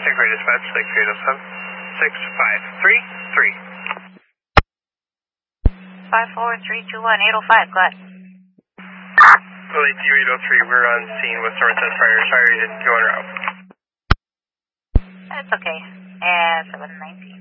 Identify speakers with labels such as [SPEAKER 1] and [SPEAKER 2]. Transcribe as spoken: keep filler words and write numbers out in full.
[SPEAKER 1] Tanqueray Dispatch, six eight zero seven, six five three three.
[SPEAKER 2] five four three two one, eight oh five, go ahead.
[SPEAKER 1] Lily Q eight oh three, we're on scene with Somerset Prior. Sorry you didn't go en route.
[SPEAKER 2] That's okay. And seven nineteen.